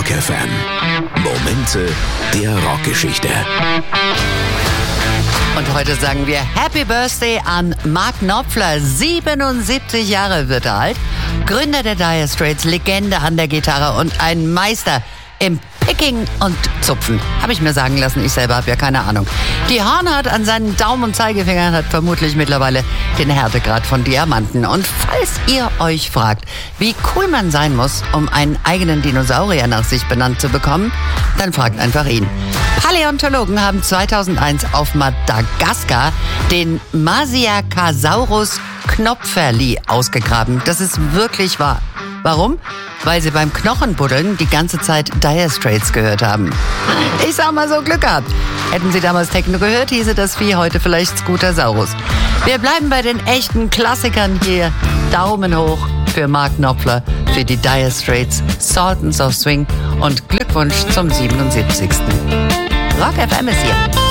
Rock FM. Momente der Rockgeschichte. Und heute sagen wir Happy Birthday an Mark Knopfler. 77 Jahre wird er alt. Gründer der Dire Straits, Legende an der Gitarre und ein Meister im Picking und Zupfen. Habe ich mir sagen lassen, ich selber habe ja keine Ahnung. Die Hornhaut an seinen Daumen und Zeigefingern hat vermutlich mittlerweile den Härtegrad von Diamanten. Und falls ihr euch fragt, wie cool man sein muss, um einen eigenen Dinosaurier nach sich benannt zu bekommen, dann fragt einfach ihn. Paläontologen haben 2001 auf Madagaskar den Masiakasaurus knopferli ausgegraben. Das ist wirklich wahr. Warum? Weil sie beim Knochenbuddeln die ganze Zeit Dire Straits gehört haben. Ich sag mal so, Glück gehabt. Hätten sie damals Techno gehört, hieße das Vieh heute vielleicht Scootersaurus. Wir bleiben bei den echten Klassikern hier. Daumen hoch für Mark Knopfler, für die Dire Straits, Sultans of Swing und Glückwunsch zum 77. Rock FM ist hier.